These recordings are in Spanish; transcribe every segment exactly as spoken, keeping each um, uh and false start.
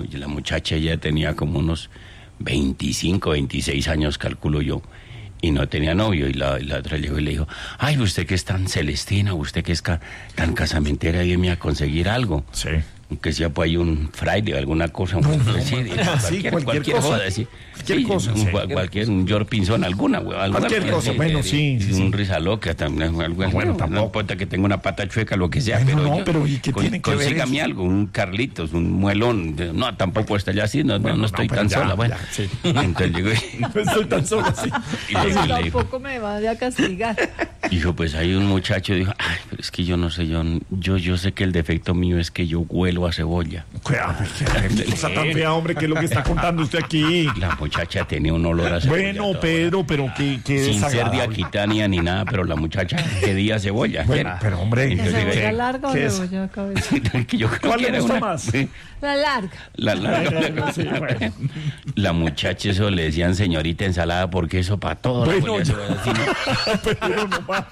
y la muchacha ya tenía como unos veinticinco, veintiséis años, calculo yo, y no tenía novio. Y la, y la otra llegó y le dijo, ay, usted que es tan celestina, usted que es ca- tan casamentera, ayúdeme a conseguir algo. Sí. Que sea pues hay un fraile o alguna cosa, un, No, no, sí, no, cualquier, sí, cualquier cualquier cosa. joda, sí. Cualquier Sí, cosa, un, sí. cual- cualquier, un George Pinzón, alguna, güey, alguna Cualquier cosa, bueno, sí, sí, un sí. risa loca también, algo, bueno, bueno, tampoco. no importa que tenga una pata chueca, lo que sea, Bueno, pero no, yo- pero ¿y qué tiene que ver consígame eso? algo, un Carlitos, un muelón, de- no, tampoco está ya así, no, no, Bueno, no no, estoy pero tan ya, sola, bueno, ya, sí. entonces llegó y, No estoy tan solo así. y le- y le dijo, Tampoco me va a castigar. dijo, pues hay un muchacho, dijo, ay, pero es que yo no sé, yo, yo, yo sé que el defecto mío es que yo huelo a cebolla. Cuidado, qué cosa tan fea, hombre, que es lo que está contando usted aquí. La muchacha tenía un olor a cebolla. Bueno, toda Pedro, pero que, que sin ser de desagradable. Aquitania ni nada, pero la muchacha pedía cebolla. Bueno, Era. pero hombre, ¿La Entonces, cebolla ¿qué- larga o qué es? cebolla cabeza? que yo creo ¿Cuál que le era gusta una- más? sí, La larga. la, la- Sí, bueno. la muchacha eso le decían señorita ensalada porque eso para todo. la Bueno, ponía ya. cebolla, así, no, Pero no más.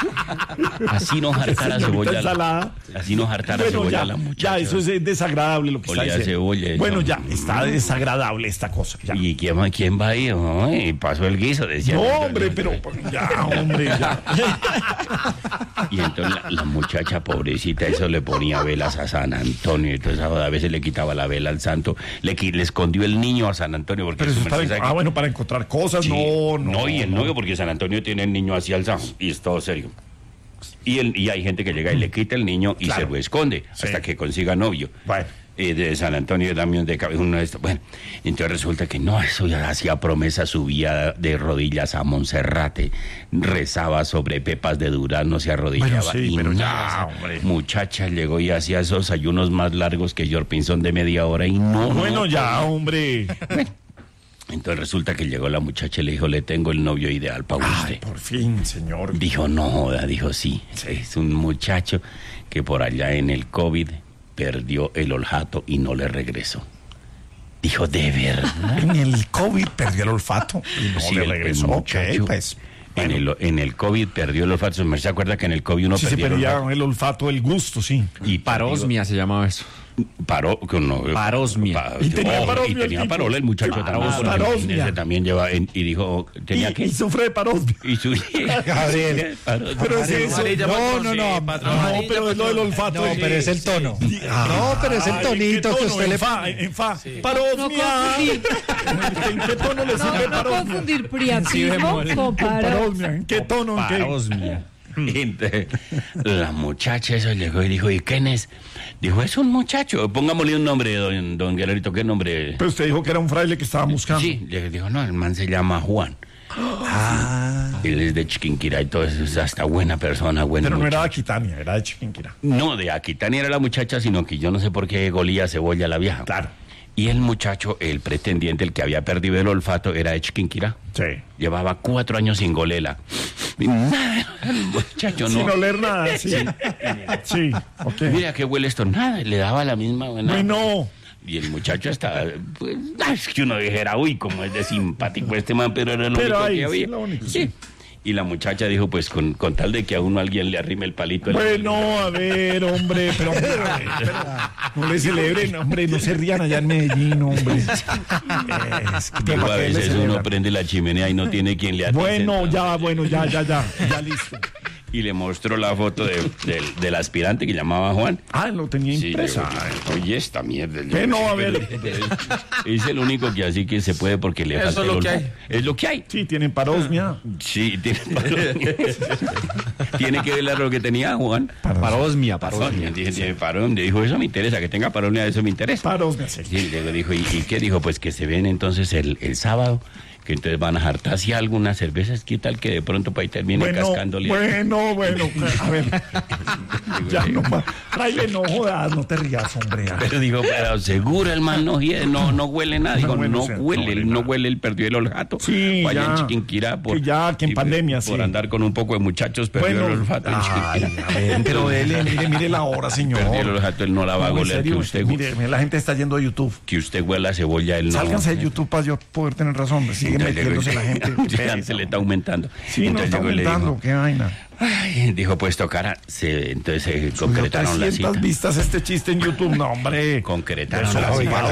así nos hartara Señorita cebolla. ensalada. Así nos hartara Bueno, cebolla ya, la muchacha. ya, eso es desagradable lo que Olía está a diciendo. cebolla, eso. Bueno, ya, está desagradable esta cosa. Ya. ¿Y quién, va- quién va ahí? Ay, pasó el guiso, decía. No, hombre, pero ya, hombre, ya. Y entonces la, la muchacha pobrecita, eso le ponía velas a San Antonio, entonces a veces le quitaba la vela al santo, le, qui- le escondió el niño a San Antonio, porque Pero eso su es para, merced sabe ah, que- bueno, para encontrar cosas, Sí, no, no. y el novio, porque San Antonio tiene el niño hacia el santo, y es todo serio. Y, el, y hay gente que llega y le quita el niño y Claro. se lo esconde Sí. hasta que consiga novio. Bueno. Eh, de San Antonio también de cabeza uno de estos. Bueno, entonces resulta que no, eso ya hacía promesa, subía de rodillas a Monserrate, rezaba sobre pepas de durazno, se arrodillaba. Bueno, sí, y pero ya, nada, hombre. muchacha llegó y hacía esos ayunos más largos que George Pinzón de media hora y no. Bueno, no, ya, hombre. Entonces resulta que llegó la muchacha y le dijo, le tengo el novio ideal para Ay, usted. por fin, señor. Dijo, no joda, dijo, sí, es un muchacho que por allá en el COVID perdió el olfato y no le regresó. Dijo, ¿de verdad? En el COVID perdió el olfato y no Sí, le el- el regresó. muchacho Ok, pues. En el, en el COVID perdió el olfato. ¿Se acuerda que en el COVID uno Sí, se perdió el perdía olfato? el olfato, el gusto, sí. Y Parosmia se llamaba eso. Paró, con no, Parosmia. pa- Y tenía oh, parosmia y el tenía tipo. parola el muchacho Claro, también. porque parosmia. ese también lleva en- y dijo, tenía Y, que y sufre de parosmia. y su Gabriel. Parosmia. Pero es eso. No, no, no. No, pero es lo del olfato. No, pero es el tono. Ah, No, pero es el ay, tonito ¿en qué que tono? usted en le fa, en fa. No Parosmia. confundir, ¿En qué tono le no, sirve no parosmia? confundir priapismo con Con paro. parosmia. ¿En qué tono? ¿En qué? Parosmia. Entonces, la muchacha eso llegó y dijo, ¿y quién es? Dijo, es un muchacho, pongámosle un nombre, don, don Guerrerito, ¿qué nombre? Pero usted dijo que era un fraile que estaba buscando. Sí, le dijo, no, el man se llama Juan. Ah, Él es de Chiquinquirá y todo eso, es hasta buena persona, buena Pero no era de muchacha. Aquitania, era de Chiquinquirá. No, de Aquitania era la muchacha, sino que yo no sé por qué golía cebolla la vieja. Claro. Y el muchacho, el pretendiente, el que había perdido el olfato, era de Chiquinquirá. Sí. Llevaba cuatro años sin golela. Y nada, el muchacho no. Sin oler nada, sí. Sí, ok. Mira que huele esto, nada, le daba la misma buena. Bueno, Y el muchacho estaba, pues, ay, es que uno dijera, uy, como es de simpático este man, pero era lo Pero único ahí, que había. sí, lo único, Sí. sí. Y la muchacha dijo, pues, con, con tal de que a uno alguien le arrime el palito. el- bueno, a ver, hombre, pero, hombre, pero no le celebren, hombre, no se rían allá en Medellín, hombre. Es que Digo, ¿para a qué le veces uno celebran? prende la chimenea y no tiene quien le atice. Bueno, ya, bueno, ya, ya, ya, ya listo. Y le mostró la foto de- del, del aspirante que llamaba Juan. Ah, lo tenía Sí, impresa. le- oye, esta mierda. ¿Qué no? A ver. Es el único que así que se puede porque le Eso falta es lo el que olfato. hay. Es lo que hay. Sí, tienen parosmia. Sí, tiene parón. Tiene que ver lo que tenía Juan. Parosmia, Parón, parosmia. dije, tiene parón. Dijo, eso me interesa, que tenga parón, eso me interesa. Parosmia, sí. Sí, luego dijo, ¿y, y qué dijo? Pues que se ven entonces el, el sábado, que entonces van a hartarse algunas cervezas, ¿qué tal que de pronto para ahí termine Bueno, cascándole? bueno, bueno, a ver. Ya no más. Fraile, no jodas, no te rías, hombre. ya. Pero digo, pero seguro el man no, hie- no, no huele nada. Digo, No, bueno, no o sea, no huele, huele él no nada. huele, él perdió el olfato. Sí, Vaya ya. en Chiquinquirá por, Que ya, que en y- pandemia, por sí. andar con un poco de muchachos, perdió Bueno, el olfato en ay, Chiquinquirá. a ver, pero dele, mire, mire la hora, señor. Perdió el olfato, él no la va a No, en goler. Que serio, usted, mire, mire, la gente está yendo a YouTube. que usted huela a cebolla, él no. Sálganse de YouTube para yo poder tener razón. Sigue Entonces, metiéndose la gente. ya se le está aumentando. Sí, no Entonces está llegó y le dijo, aumentando, qué vaina. ay, dijo, pues tocará. Se, entonces se Subió concretaron la trescientas cita. vistas este chiste en YouTube, no, hombre. Concretaron Eso, la oiga, cita.